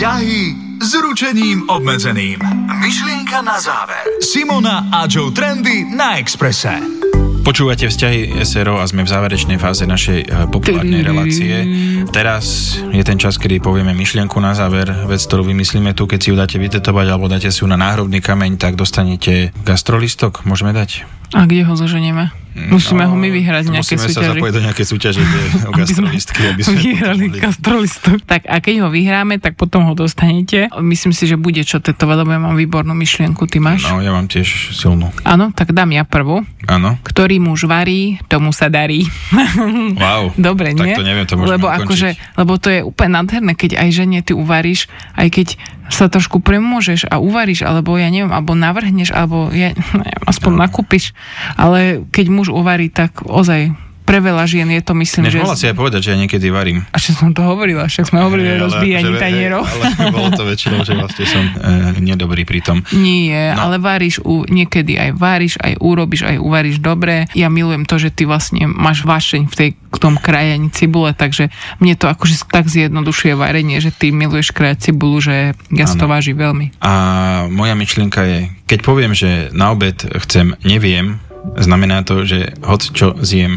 Vzťahy s ručením obmedzeným. Myšlienka na záver. Simona a Joe Trendy na Expresse. Počúvate Vzťahy SRO a sme v záverečnej fáze našej populárnej relácie. Teraz je ten čas, kedy povieme myšlienku na záver, vec, ktorú vymyslíme tu, keď si ju dáte vytetovať alebo dáte si ju na náhrobný kameň, tak dostanete gastrolistok, môžeme dať? A kde ho zoženieme? Musíme ho my vyhrať nejaké súťaži. Musíme sa zapojiť do nejaké súťaže, kde o gastrolistky, aby sme vyhrali gastrolistok. Tak a keď ho vyhráme, tak potom ho dostanete. Myslím si, že bude čo tetovať, lebo ja mám výbornú myšlienku. Ty máš? No, ja mám tiež silnú. Áno, tak dám ja prvú. Áno. Ktorý muž varí, tomu sa darí. Wow. Dobre, nie? Tak to neviem, to môžeme ukončiť. Lebo to je úplne nádherné, keď aj žene ty uvaríš, aj keď sa trošku premôžeš a uvaríš, alebo ja neviem, alebo navrhneš, alebo ja neviem, aspoň nakúpiš. Ale keď muž uvarí, tak ozaj pre veľa žien je to, myslím, že... Mohla si aj povedať, že ja niekedy varím. A čo som to hovorila? Však sme hovorili o rozbíjaní tanierov. Ale bolo to väčšinou, že vlastne som nedobrý pri tom. Nie, ale varíš, niekedy aj varíš, aj urobíš, aj uvaríš dobre. Ja milujem to, že ty vlastne máš vášeň v tom krajení cibule, takže mne to akože tak zjednodušuje varenie, že ty miluješ krajať cibulu, že ja to váži veľmi. A moja myšlienka je, keď poviem, že na obed chcem neviem, znamená to, že hoď čo zjem.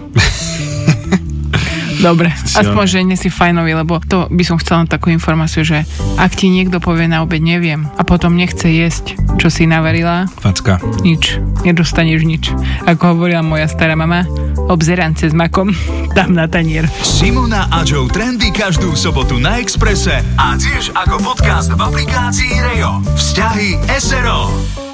Dobre, aspoň, že nie si fajnový, lebo to by som chcela takú informáciu, že ak ti niekto povie na obed neviem a potom nechce jesť, čo si navarila, facka. Nič, nedostaneš nič. Ako hovorila moja stará mama, obzerance s makom, tam na tanier. Simona a Joe Trendy každú sobotu na Expresse a tiež ako podcast v aplikácii Rejo. Vzťahy SRO.